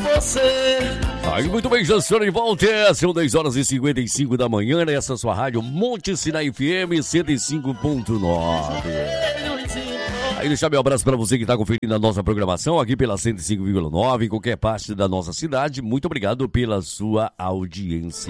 Aí, muito bem, já estou de volta. São 10 horas e 55 da manhã, nessa sua rádio Monte Sinai FM 105.9. Aí, deixar meu abraço para você que está conferindo a nossa programação aqui pela 105,9 em qualquer parte da nossa cidade. Muito obrigado pela sua audiência.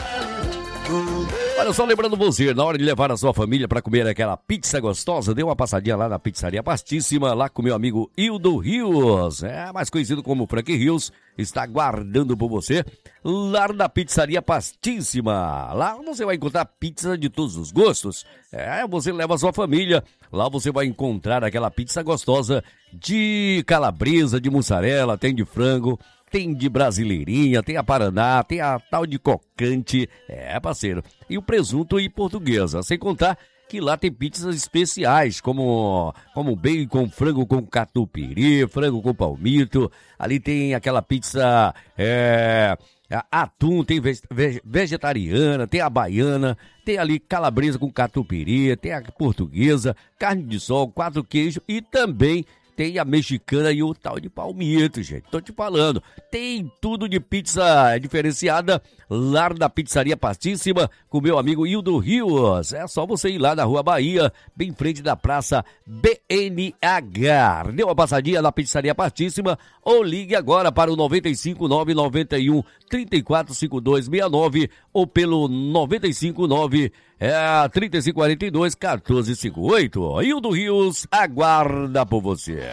Olha só, lembrando você, na hora de levar a sua família para comer aquela pizza gostosa, dê uma passadinha lá na Pizzaria Pastíssima, lá com meu amigo Hildo Rios, mais conhecido como Frank Rios, está aguardando por você, lá na Pizzaria Pastíssima. Lá você vai encontrar pizza de todos os gostos, você leva a sua família, lá você vai encontrar aquela pizza gostosa de calabresa, de mussarela, tem de frango, tem de brasileirinha, tem a paraná, tem a tal de crocante, parceiro, e o presunto e portuguesa, sem contar que lá tem pizzas especiais, como bacon, frango com catupiry, frango com palmito, ali tem aquela pizza atum, tem vegetariana, tem a baiana, tem ali calabresa com catupiry, tem a portuguesa, carne de sol, 4 queijos e também tem a mexicana e o tal de palmito, gente. Tô te falando. Tem tudo de pizza diferenciada lá na Pizzaria Pastíssima com meu amigo Hildo Rios. É só você ir lá na Rua Bahia, bem em frente da Praça BNH. Dê uma passadinha na Pizzaria Pastíssima ou ligue agora para o 95991 345269 ou pelo 959 3542 1458. Hildo Rios aguarda por você.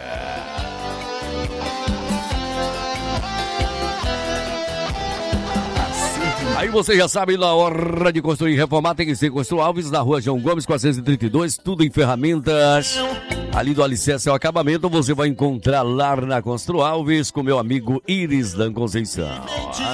Aí você já sabe, na hora de construir e reformar tem que ser Constru Alves, na Rua João Gomes 432, tudo em ferramentas. Ali do alicerce ao acabamento você vai encontrar lá na Constru Alves com meu amigo Iris Dan Conceição.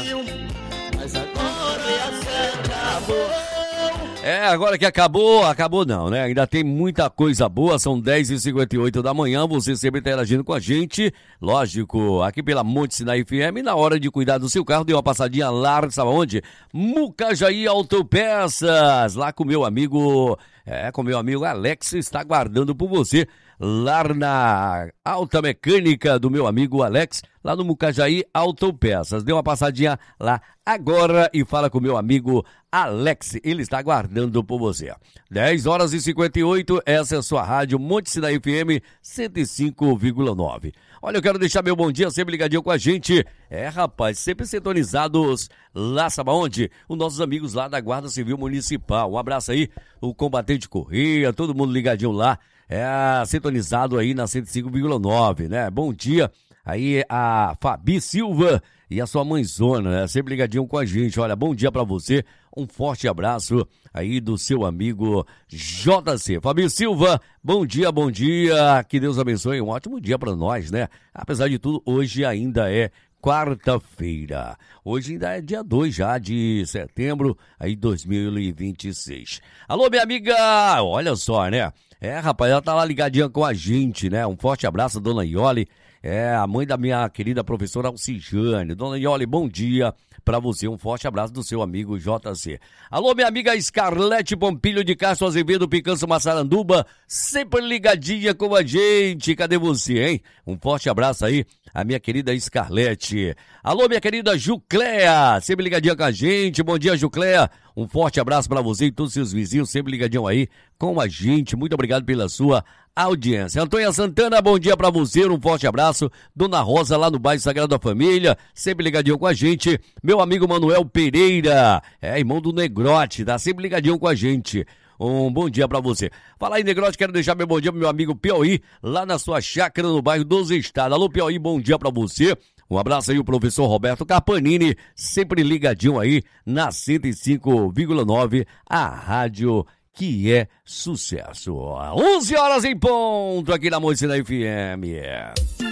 Agora que acabou não, né? Ainda tem muita coisa boa, são 10h58 da manhã, você sempre está interagindo com a gente, lógico, aqui pela Monte Sinai FM, na hora de cuidar do seu carro, dê uma passadinha lá, sabe onde? Mucajaí Autopeças, lá com meu amigo Alex, está aguardando por você, lá na Alta Mecânica do meu amigo Alex, lá no Mucajaí Autopeças. Dê uma passadinha lá agora e fala com meu amigo Alex, ele está aguardando por você. 10h58, essa é a sua rádio Monte Sinai FM 105,9. Olha, eu quero deixar meu bom dia sempre ligadinho com a gente. Rapaz, sempre sintonizados lá, sabe onde? Os nossos amigos lá da Guarda Civil Municipal. Um abraço aí, o Combatente Correia, todo mundo ligadinho lá. Sintonizado aí na 105,9, né? Bom dia aí a Fabi Silva e a sua mãezona, né? Sempre ligadinho com a gente. Olha, bom dia pra você, um forte abraço aí do seu amigo JC. Fabi Silva, bom dia, que Deus abençoe, um ótimo dia pra nós, né? Apesar de tudo, hoje ainda é quarta-feira. Hoje ainda é dia 2 já de setembro, aí 2026. Alô, minha amiga, olha só, né? Rapaz, ela tá lá ligadinha com a gente, né? Um forte abraço, dona Iole, a mãe da minha querida professora Alcijane. Dona Iole, bom dia pra você, um forte abraço do seu amigo JC. Alô, minha amiga Scarlete Pompilho de Castro Azevedo, Picanço Massaranduba, sempre ligadinha com a gente. Cadê você, hein? Um forte abraço aí, a minha querida Scarlete. Alô, minha querida Jucléa, sempre ligadinha com a gente. Bom dia, Jucléa. Um forte abraço pra você e todos os seus vizinhos, sempre ligadinho aí com a gente. Muito obrigado pela sua audiência. Antônia Santana, bom dia pra você, um forte abraço. Dona Rosa, lá no bairro Sagrado da Família, sempre ligadinho com a gente. Meu amigo Manuel Pereira, irmão do Negrote, tá sempre ligadinho com a gente. Um bom dia pra você. Fala aí, Negrote, quero deixar meu bom dia pro meu amigo Piauí, lá na sua chácara no bairro dos Estados. Alô, Piauí, bom dia pra você. Um abraço aí, o professor Roberto Capanini, sempre ligadinho aí na 105,9, a rádio que é sucesso. 11 horas em ponto aqui na Monte Sinai FM.